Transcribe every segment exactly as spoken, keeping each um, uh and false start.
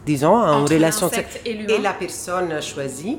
disons, en entre relation et, et la personne choisie.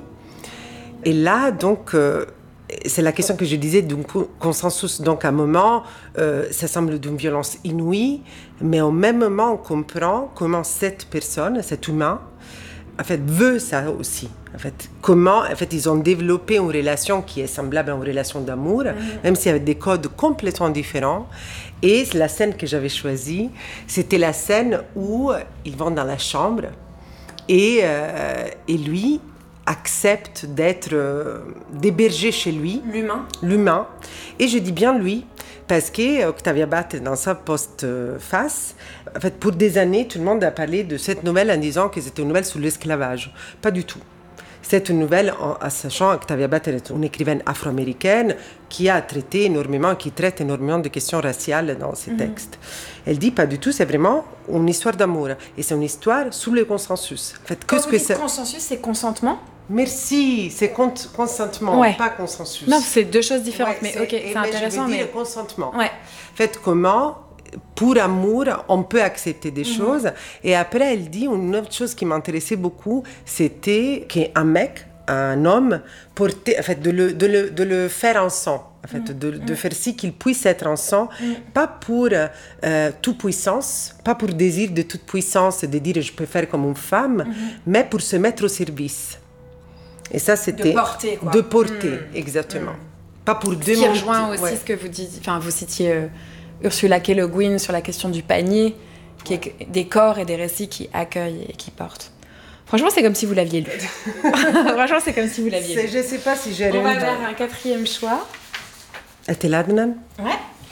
Et là, donc, euh, c'est la question que je disais, donc, consensus. Donc, à un moment, euh, ça semble d'une violence inouïe, mais au même moment, on comprend comment cette personne, cet humain, en fait, veut ça aussi. En fait, comment, en fait, ils ont développé une relation qui est semblable à une relation d'amour, mmh. même s'il y avait des codes complètement différents. Et la scène que j'avais choisie, c'était la scène où ils vont dans la chambre et, euh, et lui accepte d'être euh, d'héberger chez lui. L'humain. L'humain. Et je dis bien lui, parce que Octavia Butler, dans sa postface, en fait, pour des années, tout le monde a parlé de cette nouvelle en disant que c'était une nouvelle sur l'esclavage. Pas du tout. C'est une nouvelle, en, en sachant qu'Octavia Butler est une écrivaine afro-américaine qui a traité énormément, qui traite énormément de questions raciales dans ses mm-hmm. textes. Elle dit pas du tout, c'est vraiment une histoire d'amour. Et c'est une histoire sous le consensus. En fait, Quand qu'est-ce vous que dites c'est... consensus, c'est consentement ? Merci, c'est cons- consentement, ouais. pas consensus. Non, c'est deux choses différentes, ouais, mais ok, c'est mais intéressant. Je veux dire mais... consentement. Ouais. En fait, comment, pour amour, on peut accepter des mm-hmm. choses. Et après, elle dit une autre chose qui m'intéressait beaucoup, c'était qu'un mec, un homme, portait, en fait, de le, de le, de le faire en sang. En fait, mm. de, de mm. faire si qu'il puisse être en sang, mm. pas pour euh, toute puissance, pas pour désir de toute puissance, de dire je peux faire comme une femme, mm-hmm. mais pour se mettre au service. Et ça, c'était... De porter, quoi. De porter, mmh. exactement. Mmh. Pas pour démonter. Ce qui rejoint aussi ouais. ce que vous dites, enfin, vous citiez euh, Ursula K. Le Guin sur la question du panier, qui est des corps et des récits qui accueillent et qui portent. Franchement, c'est comme si vous l'aviez lu. Franchement, c'est comme si vous l'aviez c'est, lu. Je ne sais pas si j'ai lu. On va vers un quatrième choix. Était Adnan. Ouais.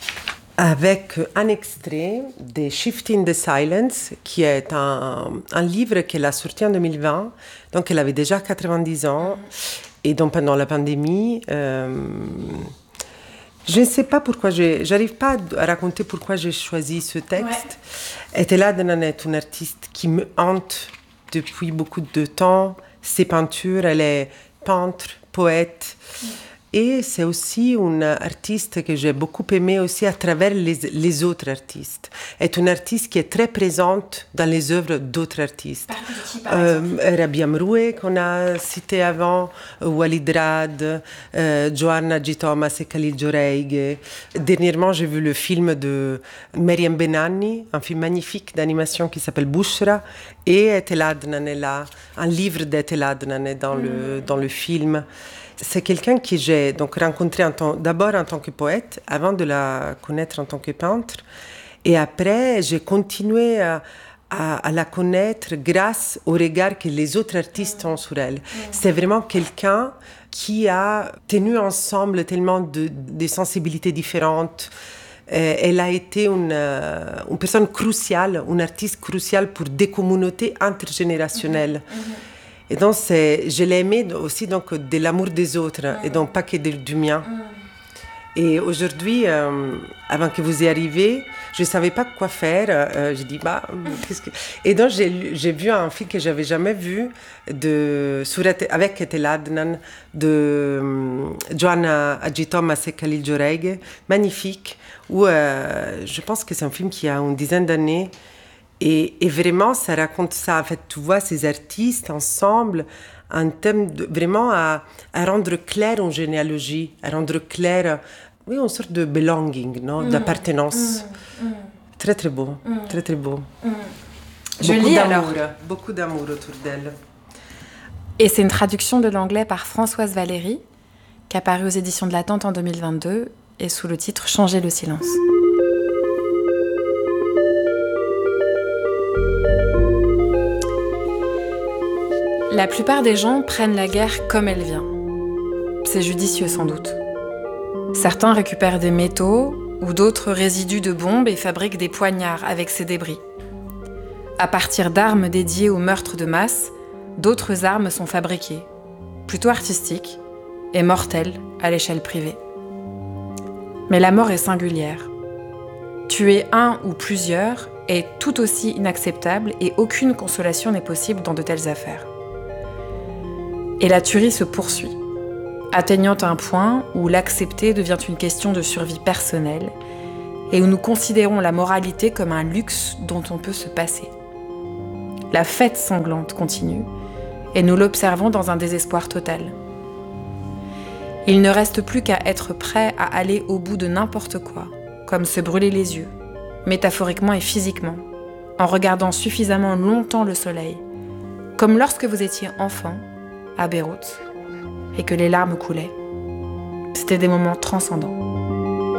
Avec un extrait de Shifting the Silence, qui est un, un livre qu'elle a sorti en deux mille vingt. Donc, elle avait déjà quatre-vingt-dix ans. Et donc, pendant la pandémie, euh, je ne sais pas pourquoi, je n'arrive pas à raconter pourquoi j'ai choisi ce texte. Ouais. Etela Adnan est une artiste qui me hante depuis beaucoup de temps. Ses peintures, elle est peintre, poète. Ouais. Et c'est aussi une artiste que j'ai beaucoup aimée aussi à travers les, les autres artistes. C'est une artiste qui est très présente dans les œuvres d'autres artistes. Euh, Rabia Mroué, qu'on a cité avant, Walid Rad, euh, Joanna G. Thomas et Khalil Joreige. Dernièrement, j'ai vu le film de Maryam Benanni, un film magnifique d'animation qui s'appelle Bouchra, et Etela Adnan est là. Un livre d'Etela Adnan est dans, mm. le, dans le film. C'est quelqu'un que j'ai donc rencontré en tant, d'abord en tant que poète, avant de la connaître en tant que peintre. Et après, j'ai continué à, à, à la connaître grâce au regard que les autres artistes ont sur elle. C'est vraiment quelqu'un qui a tenu ensemble tellement de, de sensibilités différentes. Euh, elle a été une, euh, une personne cruciale, une artiste cruciale pour des communautés intergénérationnelles. Mm-hmm. Et donc, c'est, je l'ai aimé aussi donc, de l'amour des autres, mmh. et donc pas que de, du mien. Mmh. Et aujourd'hui, euh, avant que vous y arriviez, je ne savais pas quoi faire. Euh, je dis, bah, qu'est-ce que... Et donc, j'ai, j'ai vu un film que je n'avais jamais vu de, sur, avec Etela Adnan, de um, Joanna G. Thomas et Khalil Joreige, magnifique, où euh, je pense que c'est un film qui a une dizaine d'années. Et, et vraiment, ça raconte ça. En fait, tu vois ces artistes ensemble, en termes de, vraiment à, à rendre clair une généalogie, à rendre clair, oui, une sorte de belonging, non, mmh. d'appartenance. Mmh. Mmh. Très, très beau. Mmh. Très, très beau. Mmh. Je beaucoup lis d'amour, alors. Beaucoup d'amour autour d'elle. Et c'est une traduction de l'anglais par Françoise Valéry, qui a paru aux éditions de l'Attente en deux mille vingt-deux, et sous le titre « Changer le silence ». La plupart des gens prennent la guerre comme elle vient. C'est judicieux sans doute. Certains récupèrent des métaux ou d'autres résidus de bombes et fabriquent des poignards avec ces débris. À partir d'armes dédiées au meurtre de masse, d'autres armes sont fabriquées, plutôt artistiques et mortelles à l'échelle privée. Mais la mort est singulière. Tuer un ou plusieurs est tout aussi inacceptable et aucune consolation n'est possible dans de telles affaires. Et la tuerie se poursuit, atteignant un point où l'accepter devient une question de survie personnelle et où nous considérons la moralité comme un luxe dont on peut se passer. La fête sanglante continue et nous l'observons dans un désespoir total. Il ne reste plus qu'à être prêt à aller au bout de n'importe quoi, comme se brûler les yeux, métaphoriquement et physiquement, en regardant suffisamment longtemps le soleil, comme lorsque vous étiez enfant, à Beyrouth, et que les larmes coulaient. C'était des moments transcendants.